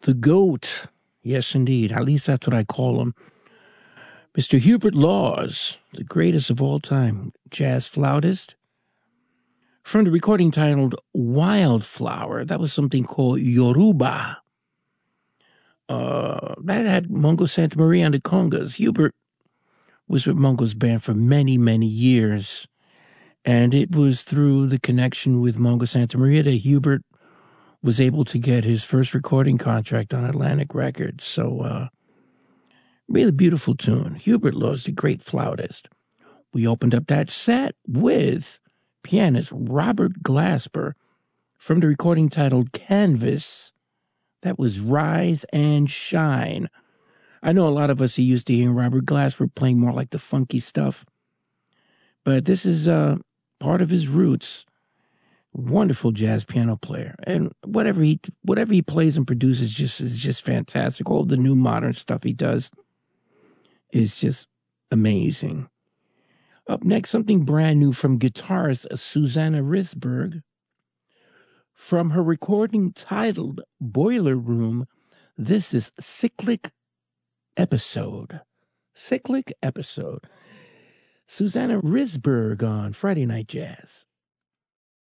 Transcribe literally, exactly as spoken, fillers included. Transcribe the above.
the GOAT. Yes, indeed. At least that's what I call him. Mister Hubert Laws, the greatest of all time, jazz flautist. From the recording titled Wildflower, that was something called Yoruba. Uh, that had Mungo Santamaria on the congas. Hubert was with Mungo's band for many, many years. And it was through the connection with Mungo Santamaria that Hubert was able to get his first recording contract on Atlantic Records. So, uh, really beautiful tune. Hubert Laws, the great flautist. We opened up that set with pianist Robert Glasper from the recording titled Canvas. That was Rise and Shine. I know a lot of us are used to hearing Robert Glasper playing more like the funky stuff, but this is uh, part of his roots. Wonderful jazz piano player, and whatever he whatever he plays and produces just is just fantastic. All the new modern stuff he does is just amazing. Up next, something brand new from guitarist Susanna Risberg. From her recording titled Boiler Room, this is Cyclic Episode. Cyclic Episode. Susanna Risberg on Friday Night Jazz.